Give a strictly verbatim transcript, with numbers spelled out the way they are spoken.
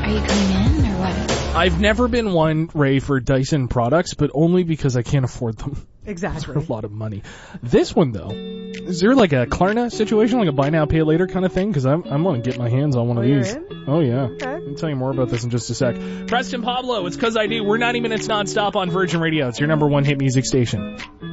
Are you coming in or what? I've never been one, Ray, for Dyson products, but only because I can't afford them. Exactly. For a lot of money. This one, though, is there like a Klarna situation, like a buy now, pay later kind of thing? Because I'm, I'm going to get my hands on one Oh, of you're these. in? Oh, yeah. Okay. I'll tell you more about this in just a sec. Preston Pablo, it's 'Cause I Do. We're ninety minutes nonstop on Virgin Radio. It's your number one hit music station.